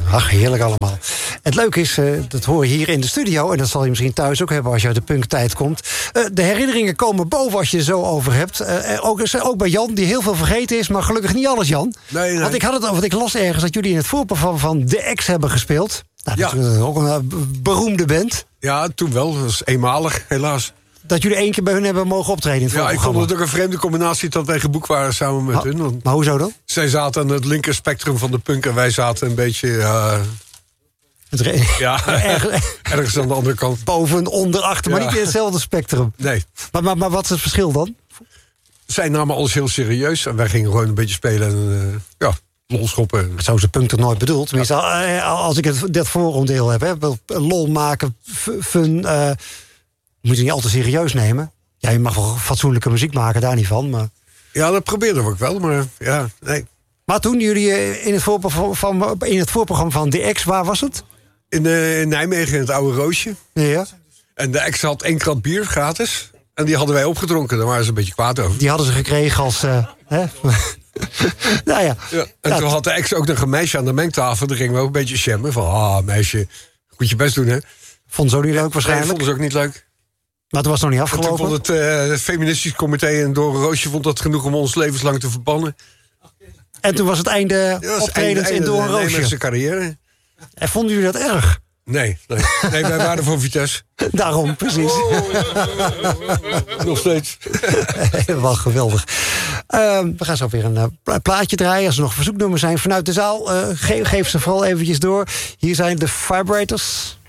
Ach, heerlijk allemaal. Het leuke is, dat hoor je hier in de studio... en dat zal je misschien thuis ook hebben als je uit de punktijd komt. De herinneringen komen boven als je er zo over hebt. Ook bij Jan, die heel veel vergeten is... maar gelukkig niet alles, Jan. Nee. Want ik las ergens dat jullie in het voorprogramma van The X hebben gespeeld. Nou, dat is ook een beroemde band. Ja, toen wel. Dat is eenmalig, helaas. Dat jullie 1 keer bij hun hebben mogen optreden in het voorprogramma. Ik vond het ook een vreemde combinatie dat wij geboekt waren samen met hun. Want maar hoezo dan? zij zaten aan het linker spectrum van de punk... en wij zaten een beetje... ergens aan de andere kant. Boven, onder, achter, maar niet in hetzelfde spectrum. Nee. Maar wat is het verschil dan? Zij namen alles heel serieus en wij gingen gewoon een beetje spelen en lolschoppen. Zo is de punk toch nooit bedoeld? Tenminste, als ik dat voorondeel heb, hè, lol maken, fun... moet je niet al te serieus nemen. Ja, je mag wel fatsoenlijke muziek maken, daar niet van. Maar... Ja, dat probeerden we ook wel, maar nee. Maar toen jullie in het voorprogramma van The X, waar was het? In Nijmegen, in het Oude Roosje. Ja. En de X had 1 krat bier gratis. En die hadden wij opgedronken, daar waren ze een beetje kwaad over. Die hadden ze gekregen als... nou ja. En toen had de X ook nog een meisje aan de mengtafel. Daar gingen we ook een beetje shammen. Van, meisje, goed je best doen, hè? Vonden ze ook niet leuk waarschijnlijk? Nee, vonden ze ook niet leuk. Maar het was nog niet afgelopen? En toen vond het feministisch comité in Doornroosje... vond dat genoeg om ons levenslang te verbannen. En toen was het einde optredens in Doornroosje. Zijn carrière. En vonden jullie dat erg? Nee, wij waren voor Vitesse. Daarom, precies. Nog steeds. Wel geweldig. We gaan zo weer een plaatje draaien. Als er nog verzoeknummers zijn vanuit de zaal... geef ze vooral eventjes door. Hier zijn de Vibrators...